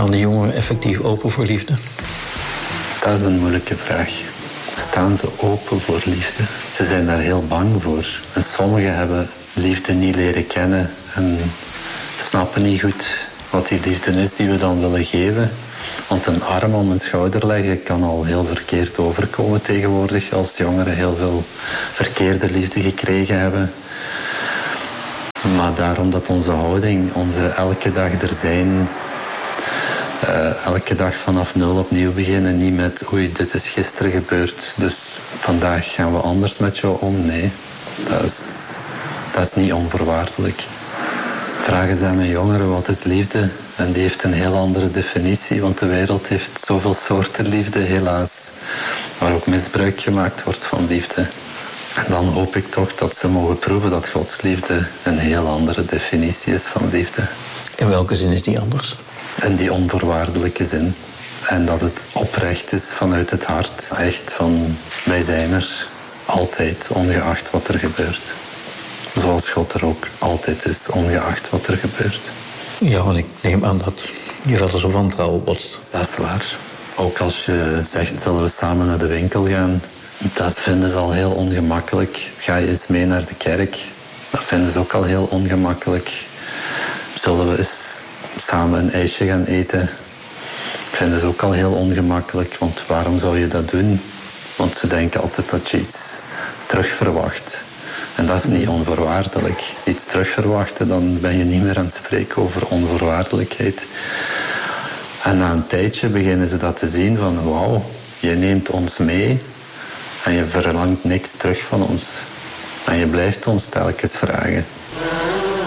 Staan de jongeren effectief open voor liefde? Dat is een moeilijke vraag. Staan ze open voor liefde? Ze zijn daar heel bang voor. En sommigen hebben liefde niet leren kennen en snappen niet goed wat die liefde is die we dan willen geven. Want een arm om een schouder leggen kan al heel verkeerd overkomen tegenwoordig, als jongeren heel veel verkeerde liefde gekregen hebben. Maar daarom dat onze houding, onze elke dag er zijn, elke dag vanaf nul opnieuw beginnen, niet met oei, dit is gisteren gebeurd, dus vandaag gaan we anders met jou om. Nee, dat is niet onvoorwaardelijk. Vragen ze aan een jongere wat is liefde en die heeft een heel andere definitie, want de wereld heeft zoveel soorten liefde, helaas, waar ook misbruik gemaakt wordt van liefde. En dan hoop ik toch dat ze mogen proeven dat Gods liefde een heel andere definitie is van liefde. In welke zin is die anders? In die onvoorwaardelijke zin. En dat het oprecht is vanuit het hart. Echt van, wij zijn er altijd, ongeacht wat er gebeurt. Zoals God er ook altijd is, ongeacht wat er gebeurt. Ja, want ik neem aan dat je wel eens op wantrouwen botst. Dat is waar. Ook als je zegt, zullen we samen naar de winkel gaan? Dat vinden ze al heel ongemakkelijk. Ga je eens mee naar de kerk? Dat vinden ze ook al heel ongemakkelijk. Zullen we eens samen een ijsje gaan eten? Vinden ze ook al heel ongemakkelijk. Want waarom zou je dat doen? Want ze denken altijd dat je iets terug verwacht. En dat is niet onvoorwaardelijk. Iets terug verwachten, dan ben je niet meer aan het spreken over onvoorwaardelijkheid. En na een tijdje beginnen ze dat te zien van wauw, je neemt ons mee en je verlangt niks terug van ons. En je blijft ons telkens vragen.